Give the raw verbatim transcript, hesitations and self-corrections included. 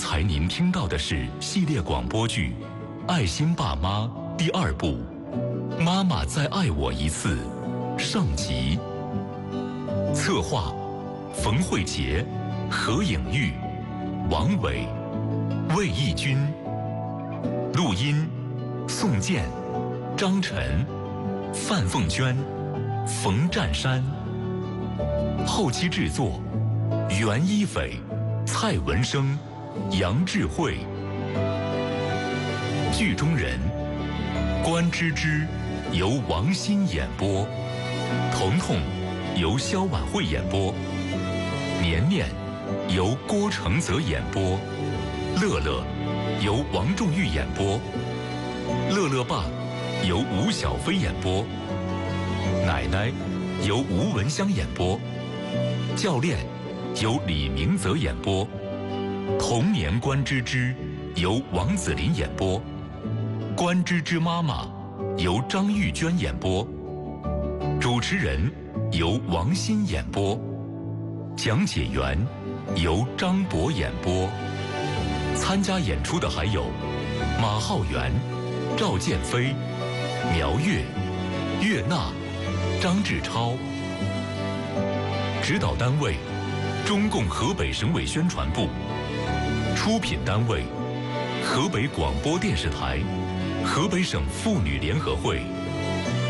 才您听到的是系列广播剧《爱心爸妈》第二部《妈妈再爱我一次》上集。策划：冯慧杰、何颖玉、王伟、魏义军。录音：宋健、张晨、范凤娟、冯占山。后期制作：袁一斐、蔡文生、杨智慧。剧中人：关芝芝由王欣演播，彤彤由肖婉慧演播，年年由郭承泽演播，乐乐由王仲玉演播，乐乐爸由吴小飞演播，奶奶由吴文香演播，教练由李明泽演播，童年关芝芝由王子林演播，关芝芝妈妈由张玉娟演播，主持人由王欣演播，讲解员由张博演播。参加演出的还有马浩元、赵建飞、苗月、岳娜、张志超。指导单位：中共河北省委宣传部。出品单位：河北广播电视台、河北省妇女联合会。